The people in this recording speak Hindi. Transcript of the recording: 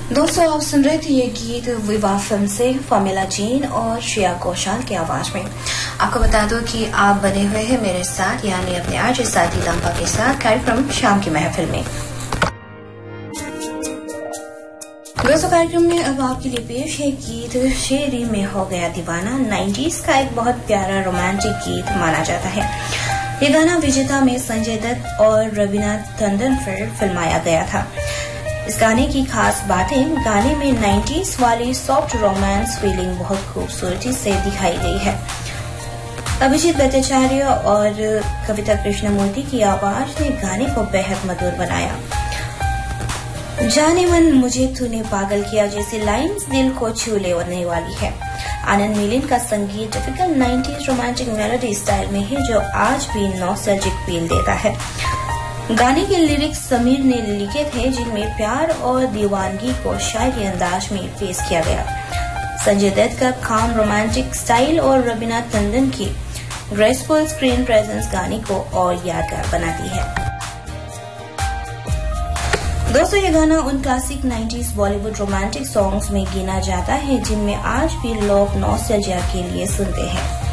दोस्तों, आप सुन रहे थे ये गीत विवाह फिल्म से फॉर्मूला जीन और श्रेया घोषाल की आवाज में। आपको बता दो कि आप बने हुए हैं मेरे साथ, यानी अपने आरजे साथी लंबा के साथ कार्यक्रम शाम की महफिल में। दोस्तों, कार्यक्रम में अब आपके लिए पेश है गीत शेरी में हो गया दीवाना। 90s का एक बहुत प्यारा रोमांटिक गीत माना जाता है। ये गाना विजेता में संजय दत्त और रवीना टंडन पर फिल्माया गया था। इस गाने की खास बातें, गाने में 90s वाली सॉफ्ट रोमांस फीलिंग बहुत खूबसूरती से दिखाई गई है। अभिजीत भट्टाचार्य और कविता कृष्णमूर्ति की आवाज ने गाने को बेहद मधुर बनाया। जाने मन मुझे तूने पागल किया जैसी लाइंस दिल को छू लेने वाली है। आनंद मिलिंद का संगीत typical 90s romantic melody style में है, जो आज भी नॉस्टैल्जिक फील देता है। गाने के लिरिक्स समीर ने लिखे थे, जिनमें प्यार और दीवानगी को शायरी अंदाज में पेश किया गया। संजय दत्त का काम रोमांटिक स्टाइल और रवीना टंडन की ग्रेसफुल स्क्रीन प्रेजेंस गाने को और यादगार बनाती है। दोस्तों, ये गाना उन classic 90s Bollywood romantic songs में गिना जाता है जिनमें आज भी लोग नॉस्टैल्जिया के लिए सुनते हैं।